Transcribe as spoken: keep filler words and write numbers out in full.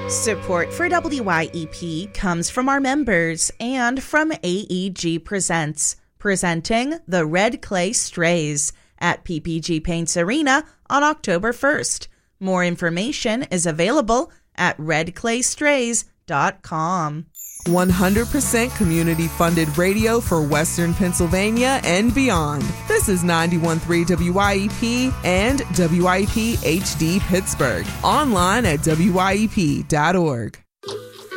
Support for W Y E P comes from our members and from A E G Presents, presenting the Red Clay Strays at P P G Paints Arena on October first. More information is available at red clay strays dot com. one hundred percent community-funded radio for Western Pennsylvania and beyond. This is ninety-one point three W Y E P and W Y E P H D Pittsburgh. Online at W Y E P dot org.